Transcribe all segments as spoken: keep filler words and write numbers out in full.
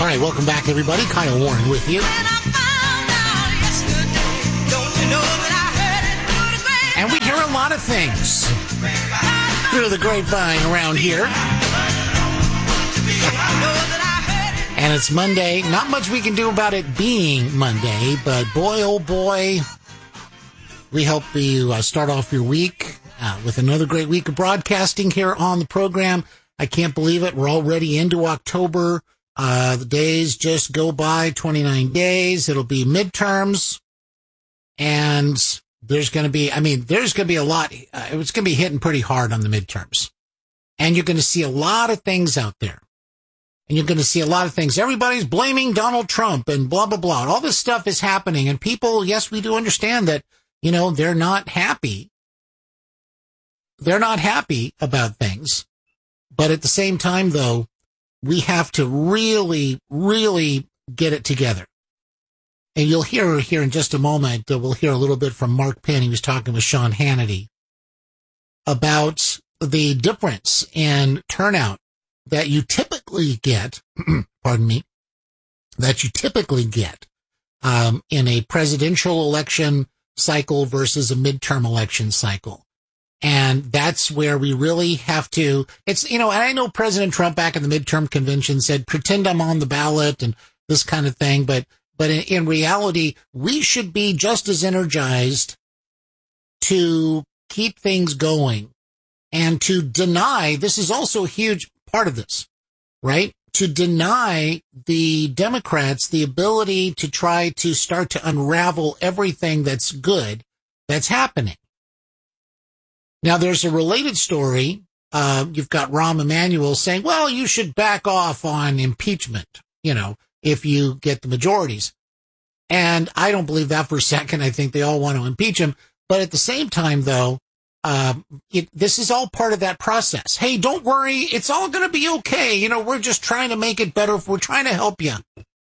All right, welcome back, everybody. Kyle Warren with you. And we hear a lot of things through the grapevine around here. And it's Monday. Not much we can do about it being Monday, but boy, oh boy, we hope you uh, start off your week uh, with another great week of broadcasting here on the program. I can't believe it. We're already into October. Uh, the days just go by, twenty-nine days. It'll be midterms. And there's going to be, I mean, there's going to be a lot. Uh, it's going to be hitting pretty hard on the midterms. And you're going to see a lot of things out there. And you're going to see a lot of things. Everybody's blaming Donald Trump and blah, blah, blah. All this stuff is happening. And people, yes, we do understand that, you know, they're not happy. They're not happy about things. But at the same time, though, we have to really, really get it together. And you'll hear here in just a moment, uh, we'll hear a little bit from Mark Penn. He was talking with Sean Hannity about the difference in turnout that you typically get, pardon me, that you typically get um, in a presidential election cycle versus a midterm election cycle. And that's where we really have to, it's, you know, and I know President Trump back in the midterm convention said, pretend I'm on the ballot and this kind of thing. But, but in, in reality, we should be just as energized to keep things going and to deny, this is also a huge part of this, right? To deny the Democrats the ability to try to start to unravel everything that's good that's happening. Now, there's a related story. Uh, you've got Rahm Emanuel saying, well, you should back off on impeachment, you know, if you get the majorities. And I don't believe that for a second. I think they all want to impeach him. But at the same time, though, uh, it, this is all part of that process. Hey, don't worry. It's all going to be okay. You know, we're just trying to make it better. We're trying to help you.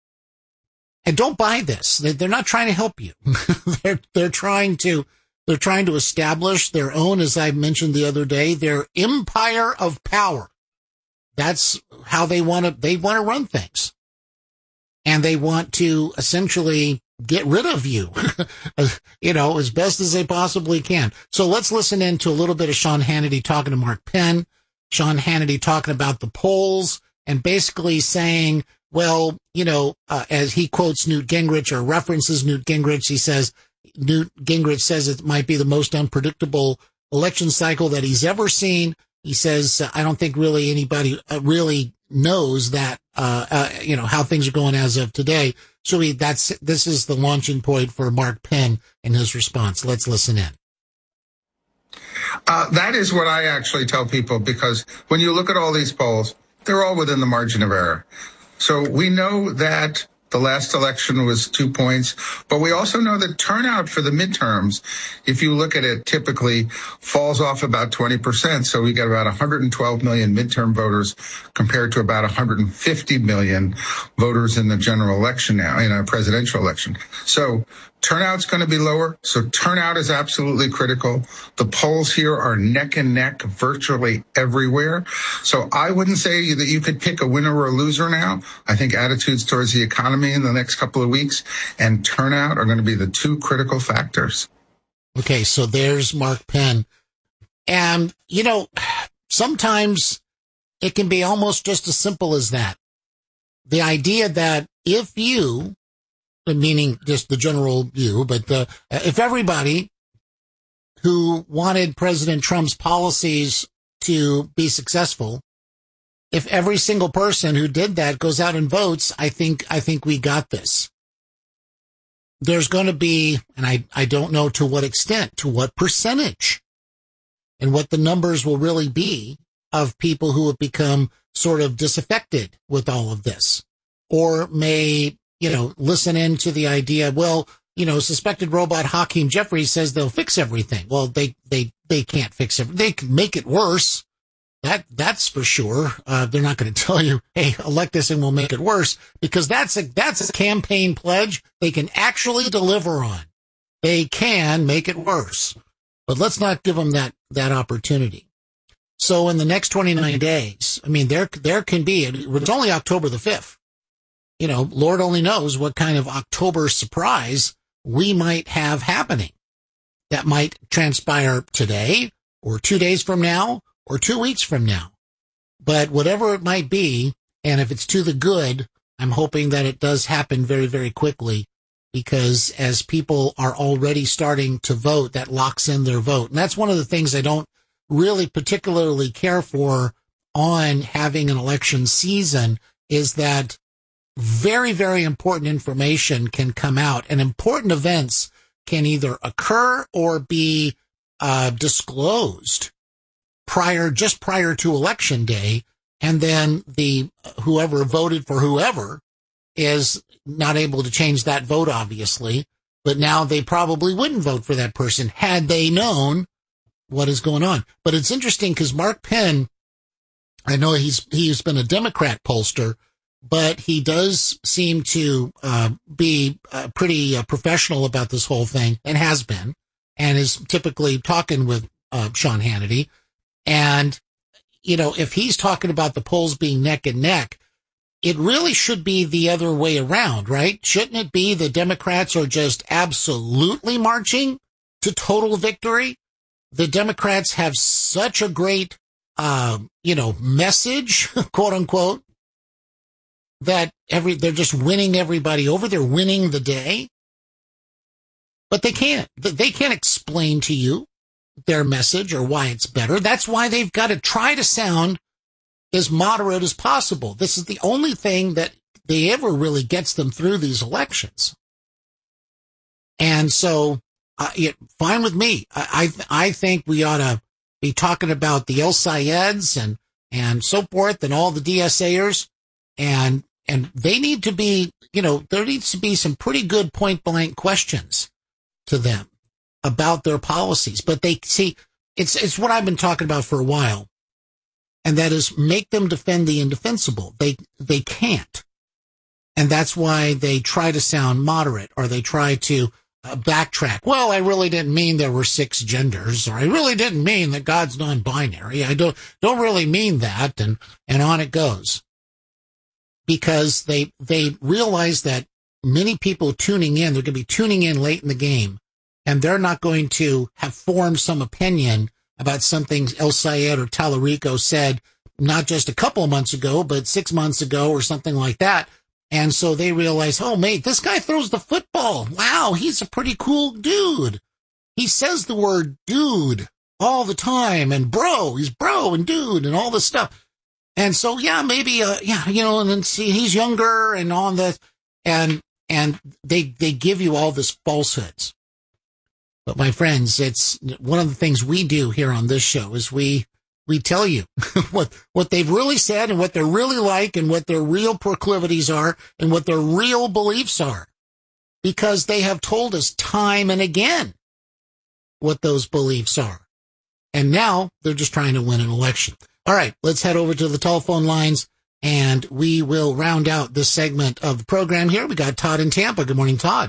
And don't buy this. They're not trying to help you. they're, they're trying to. They're trying to establish their own, as I mentioned the other day, their empire of power. That's how they want to, they want to run things. And they want to essentially get rid of you, you know, as best as they possibly can. So let's listen in to a little bit of Sean Hannity talking to Mark Penn. Sean Hannity talking about the polls and basically saying, well, you know, uh, as he quotes Newt Gingrich or references Newt Gingrich, he says, Newt Gingrich says it might be the most unpredictable election cycle that he's ever seen. He says, uh, I don't think really anybody uh, really knows that, uh, uh, you know, how things are going as of today. So he, that's, this is the launching point for Mark Penn and his response. Let's listen in. Uh, that is what I actually tell people, because when you look at all these polls, they're all within the margin of error. So we know that the last election was two points, but we also know that turnout for the midterms, if you look at it, typically falls off about twenty percent. So we got about one hundred twelve million midterm voters compared to about one hundred fifty million voters in the general election now, in a presidential election. So turnout's going to be lower. So turnout is absolutely critical. The polls here are neck and neck virtually everywhere. So I wouldn't say that you could pick a winner or a loser now. I think attitudes towards the economy in the next couple of weeks and turnout are going to be the two critical factors. Okay, so there's Mark Penn. And, you know, sometimes it can be almost just as simple as that. The idea that if you, meaning just the general you, but uh, if everybody who wanted President Trump's policies to be successful, if every single person who did that goes out and votes, I think, I think we got this. There's going to be, and I, I don't know to what extent, to what percentage, and what the numbers will really be of people who have become sort of disaffected with all of this, or may, you know, listen in to the idea, well, you know, suspected robot Hakeem Jeffries says they'll fix everything. Well, they, they, they can't fix everything. They can make it worse. That, that's for sure. Uh, they're not going to tell you, hey, elect us and we'll make it worse, because that's a, that's a campaign pledge they can actually deliver on. They can make it worse, but let's not give them that, that opportunity. So in the next twenty-nine days, I mean, there, there can be, it's only October the fifth. you know, Lord only knows what kind of October surprise we might have happening. That might transpire today or two days from now or two weeks from now. But whatever it might be, and if it's to the good, I'm hoping that it does happen very, very quickly, because as people are already starting to vote, that locks in their vote. And that's one of the things I don't really particularly care for on having an election season, is that very, very important information can come out, and important events can either occur or be uh, disclosed prior, just prior to election day, and then the whoever voted for whoever is not able to change that vote, obviously, but now they probably wouldn't vote for that person had they known what is going on. But it's interesting because Mark Penn, I know he's he's been a Democrat pollster, but he does seem to uh, be uh, pretty uh, professional about this whole thing, and has been, and is typically talking with uh, Sean Hannity. And, you know, if he's talking about the polls being neck and neck, it really should be the other way around, right? Shouldn't it be the Democrats are just absolutely marching to total victory? The Democrats have such a great, uh, you know, message, quote unquote, that every, they're just winning everybody over. They're winning the day. But they can't, they can't explain to you their message or why it's better. That's why they've got to try to sound as moderate as possible. This is the only thing that they ever really gets them through these elections. And so, uh, it, fine with me. I, I, I think we ought to be talking about the El Sayeds and, and so forth, and all the DSAers, and, and they need to be, you know, there needs to be some pretty good point blank questions to them about their policies. But they see, it's, it's what I've been talking about for a while. And that is, make them defend the indefensible. They, they can't. And that's why they try to sound moderate, or they try to uh, backtrack. Well, I really didn't mean there were six genders, or I really didn't mean that God's non-binary. I don't, don't really mean that. And, and on it goes. Because they, they realize that many people tuning in, they're going to be tuning in late in the game, and they're not going to have formed some opinion about something El Sayed or Tallarico said not just a couple of months ago, but six months ago or something like that. And so they realize, oh, mate, this guy throws the football. Wow, he's a pretty cool dude. He says the word dude all the time, and bro, he's bro and dude and all this stuff. And so, yeah, maybe, uh, yeah, you know, and then see, he's younger and on the, and, and they, they give you all this falsehoods. But my friends, it's one of the things we do here on this show is we, we tell you what, what they've really said and what they're really like and what their real proclivities are and what their real beliefs are, because they have told us time and again what those beliefs are. And now they're just trying to win an election. All right, let's head over to the telephone lines, and we will round out this segment of the program here. We got Todd in Tampa. Good morning, Todd.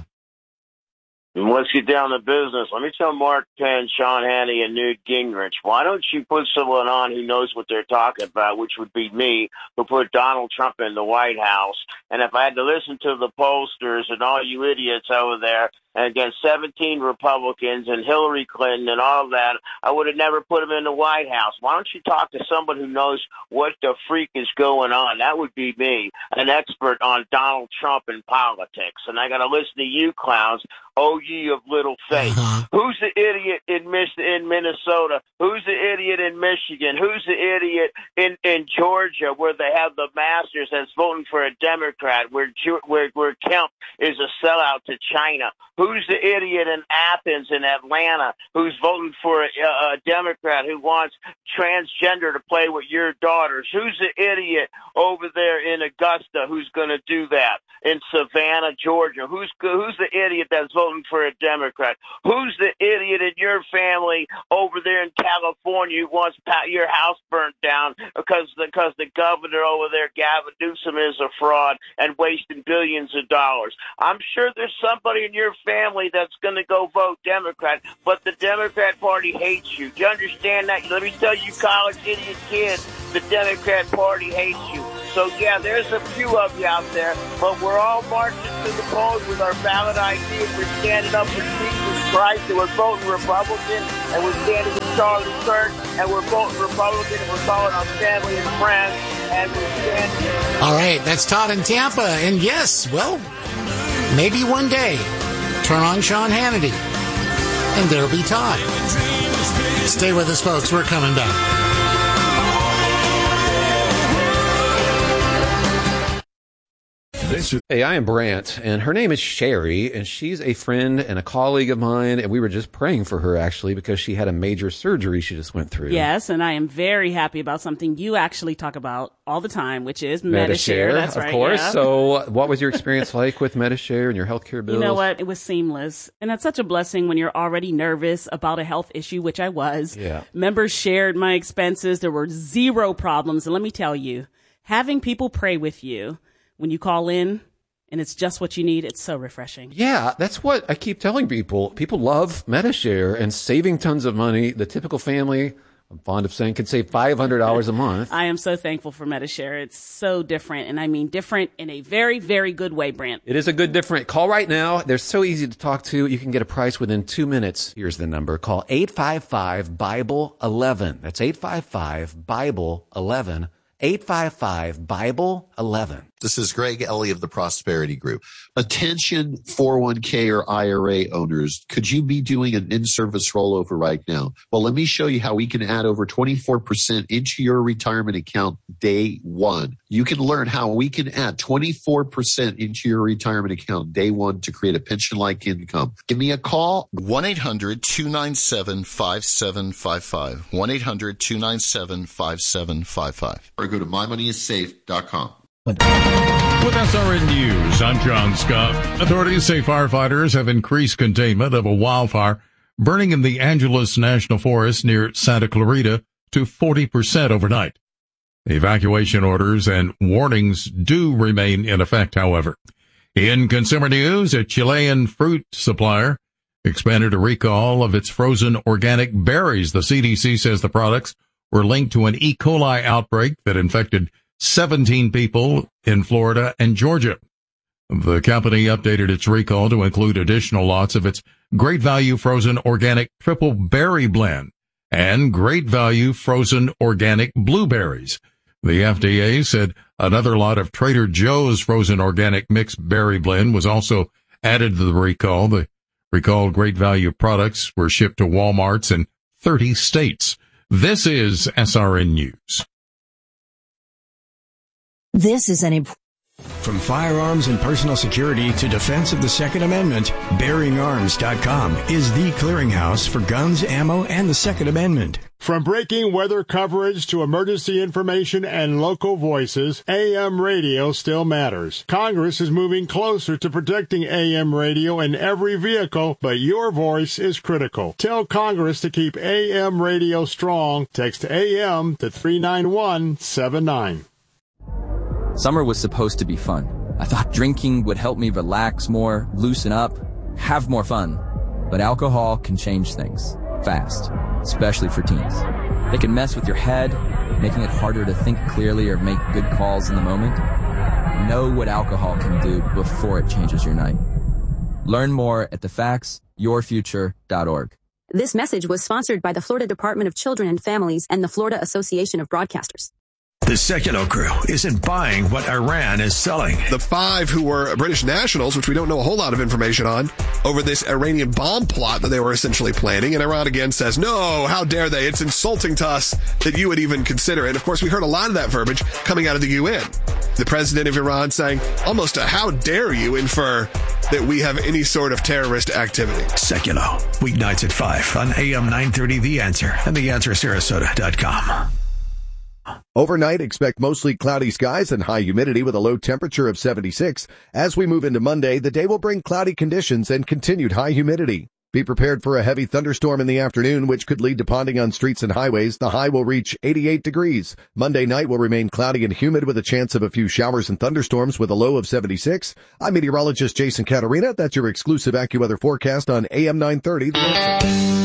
And let's get down to business. Let me tell Mark Penn, Sean Hannity, and Newt Gingrich, why don't you put someone on who knows what they're talking about, which would be me, who put Donald Trump in the White House. And if I had to listen to the pollsters and all you idiots over there, and against seventeen Republicans and Hillary Clinton and all of that, I would have never put him in the White House. Why don't you talk to someone who knows what the freak is going on? That would be me, an expert on Donald Trump and politics. And I got to listen to you clowns, oh ye of little faith. Uh-huh. Who's the idiot in, Mis- in Minnesota? Who's the idiot in Michigan? Who's the idiot in, in Georgia, where they have the Masters that's voting for a Democrat, where, where, where Kemp is a sellout to China? Who's the idiot in Athens and Atlanta who's voting for a, a Democrat who wants transgender to play with your daughters? Who's the idiot over there in Augusta who's going to do that? In Savannah, Georgia, who's who's the idiot that's voting for a Democrat? Who's the idiot in your family over there in California who wants your house burnt down because because the governor over there, Gavin Newsom, is a fraud and wasting billions of dollars? I'm sure there's somebody in your family that's going to go vote Democrat, but the Democrat Party hates you. Do you understand that? Let me tell you, college idiot kids, the Democrat Party hates you. So, yeah, there's a few of you out there, but we're all marching to the polls with our ballot I D, and we're standing up for Jesus Christ, and we're voting Republican, and we're standing with Charlie Kirk, and we're voting Republican, and we're calling our family and friends, and we're standing. All right, that's Todd in Tampa. And yes, well, maybe one day, turn on Sean Hannity, and there'll be Todd. Stay with us, folks. We're coming back. Hey, I am Brant, and her name is Sherry, and she's a friend and a colleague of mine, and we were just praying for her, actually, because she had a major surgery she just went through. Yes, and I am very happy about something you actually talk about all the time, which is Medi-Share. Medi-Share, That's of right, course. yeah. So what was your experience like with Medi-Share and your healthcare bills? You know what? It was seamless. And that's such a blessing when you're already nervous about a health issue, which I was. Yeah. Members shared my expenses. There were zero problems. And let me tell you, having people pray with you when you call in, and it's just what you need, it's so refreshing. Yeah, that's what I keep telling people. People love Medi-Share and saving tons of money. The typical family, I'm fond of saying, can save five hundred dollars a month. I am so thankful for Medi-Share. It's so different, and I mean different in a very, very good way, Brant. It is a good different. Call right now. They're so easy to talk to. You can get a price within two minutes. Here's the number. Call eight five five, Bible eleven. That's eight five five, Bible eleven. eight five five, Bible eleven. This is Greg Ellie of the Prosperity Group. Attention four oh one k or I R A owners. Could you be doing an in-service rollover right now? Well, let me show you how we can add over twenty-four percent into your retirement account day one. You can learn how we can add twenty-four percent into your retirement account day one to create a pension-like income. Give me a call. one eight hundred, two nine seven, five seven five five. one eight hundred, two nine seven, five seven five five. Or go to my money is safe dot com. With S R N News, I'm John Scott. Authorities say firefighters have increased containment of a wildfire burning in the Angeles National Forest near Santa Clarita to forty percent overnight. Evacuation orders and warnings do remain in effect, however. In consumer news, a Chilean fruit supplier expanded a recall of its frozen organic berries. The C D C says the products were linked to an E. coli outbreak that infected seventeen people in Florida and Georgia. The company updated its recall to include additional lots of its Great Value Frozen Organic Triple Berry Blend and Great Value Frozen Organic Blueberries. The F D A said another lot of Trader Joe's Frozen Organic Mixed Berry Blend was also added to the recall. The recalled Great Value products were shipped to Walmarts in thirty states. This is S R N News. This is an imp- From firearms and personal security to defense of the Second Amendment, Bearing Arms dot com is the clearinghouse for guns, ammo, and the Second Amendment. From breaking weather coverage to emergency information and local voices, A M radio still matters. Congress is moving closer to protecting A M radio in every vehicle, but your voice is critical. Tell Congress to keep A M radio strong. Text A M to three nine one seven nine. Summer was supposed to be fun. I thought drinking would help me relax more, loosen up, have more fun. But alcohol can change things fast, especially for teens. They can mess with your head, making it harder to think clearly or make good calls in the moment. Know what alcohol can do before it changes your night. Learn more at the facts your future dot org. This message was sponsored by the Florida Department of Children and Families and the Florida Association of Broadcasters. The Secular Crew isn't buying what Iran is selling. The five who were British nationals, which we don't know a whole lot of information on, over this Iranian bomb plot that they were essentially planning. And Iran again says, no, how dare they? It's insulting to us that you would even consider it. And of course, we heard a lot of that verbiage coming out of the U N. The president of Iran saying almost a how dare you infer that we have any sort of terrorist activity. Secular, weeknights at five on A M nine thirty The Answer and the answer sarasota dot com. Overnight, expect mostly cloudy skies and high humidity with a low temperature of seventy-six. As we move into Monday, the day will bring cloudy conditions and continued high humidity. Be prepared for a heavy thunderstorm in the afternoon, which could lead to ponding on streets and highways. The high will reach eighty-eight degrees. Monday night will remain cloudy and humid with a chance of a few showers and thunderstorms with a low of seventy-six. I'm meteorologist Jason Caterina. That's your exclusive AccuWeather forecast on A M nine thirty. The Answer.